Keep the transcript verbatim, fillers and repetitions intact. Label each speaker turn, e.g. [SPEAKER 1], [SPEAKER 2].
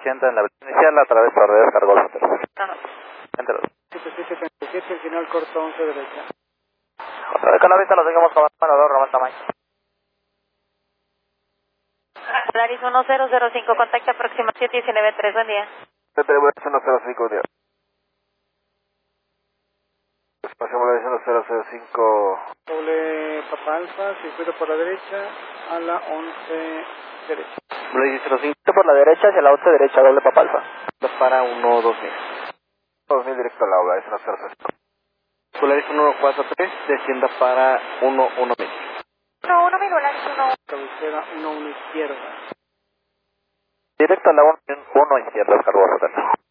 [SPEAKER 1] ochenta en la versión inicial a través de redes cargó el hotel.
[SPEAKER 2] No, no.
[SPEAKER 1] Entero.
[SPEAKER 3] siete siete treinta y siete, el final corto once derecha.
[SPEAKER 1] Otra vez con la vista lo seguimos con mano dos, Román Tamayo.
[SPEAKER 2] Polaris uno cero cero cinco, contacto aproximación siete diecinueve tres, buen día.
[SPEAKER 4] uno cero cinco, día. Espacio Polaris uno cero cero cinco.
[SPEAKER 3] Doble Papa Alfa, circuito por la derecha, a la once derecha.
[SPEAKER 1] Polaris cero cinco por la derecha hacia la once derecha, doble Papa Alfa. Para uno dos mil.
[SPEAKER 4] dos mil directo a la obra, es uno cero cero cinco.
[SPEAKER 1] Polaris uno cuatro tres, descienda para uno uno mil.
[SPEAKER 2] uno uno mil, Polaris uno.
[SPEAKER 3] Cabecera uno uno izquierda.
[SPEAKER 1] Directo a la uno izquierda, cargo hotel.